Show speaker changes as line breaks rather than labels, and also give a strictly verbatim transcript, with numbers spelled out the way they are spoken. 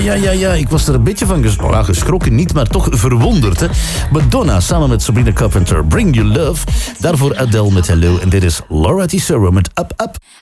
ja, ja, ja. Ik was er een beetje van ges- oh, geschrokken, niet, maar toch verwonderd. Hè. Madonna samen met Sabrina Carpenter, Bring You Love. Daarvoor Adele met Hello. En dit is Laura Tesoro met Up Up.